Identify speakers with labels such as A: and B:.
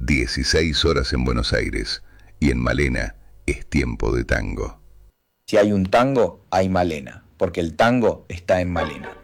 A: 16 horas en Buenos Aires y en Malena es tiempo de tango.
B: Si hay un tango, hay Malena, porque el tango está en Malena.